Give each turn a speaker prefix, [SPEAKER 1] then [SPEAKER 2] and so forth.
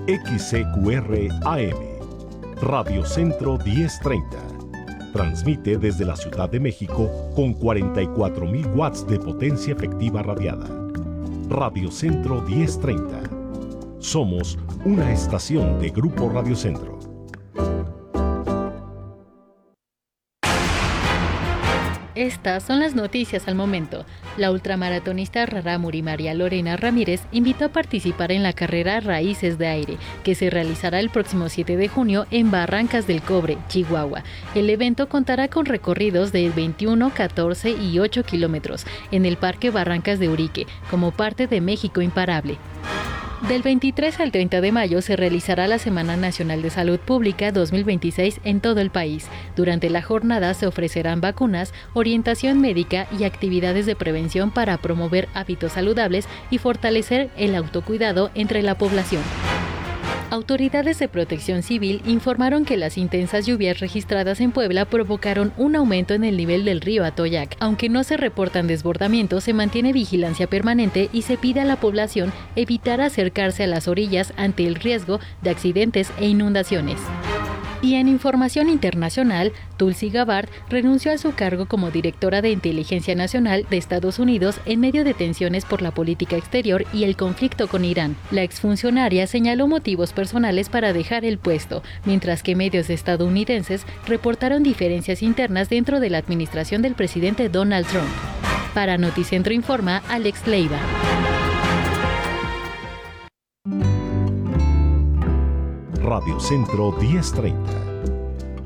[SPEAKER 1] XCQR AM, Radio Centro 1030. Transmite desde la Ciudad de México con 44.000 watts de potencia efectiva radiada. Radio Centro 1030. Somos una estación de Grupo Radio Centro.
[SPEAKER 2] Estas son las noticias al momento. La ultramaratonista Rarámuri María Lorena Ramírez invitó a participar en la carrera Raíces de Aire, que se realizará el próximo 7 de junio en Barrancas del Cobre, Chihuahua. El evento contará con recorridos de 21, 14 y 8 kilómetros en el Parque Barrancas de Urique, como parte de México Imparable. Del 23 al 30 de mayo se realizará la Semana Nacional de Salud Pública 2026 en todo el país. Durante la jornada se ofrecerán vacunas, orientación médica y actividades de prevención para promover hábitos saludables y fortalecer el autocuidado entre la población. Autoridades de Protección Civil informaron que las intensas lluvias registradas en Puebla provocaron un aumento en el nivel del río Atoyac. Aunque no se reportan desbordamientos, se mantiene vigilancia permanente y se pide a la población evitar acercarse a las orillas ante el riesgo de accidentes e inundaciones. Y en información internacional, Tulsi Gabbard renunció a su cargo como directora de Inteligencia Nacional de Estados Unidos en medio de tensiones por la política exterior y el conflicto con Irán. La exfuncionaria señaló motivos personales para dejar el puesto, mientras que medios estadounidenses reportaron diferencias internas dentro de la administración del presidente Donald Trump. Para Noticentro Informa, Alex Leiva.
[SPEAKER 1] Radio Centro 1030.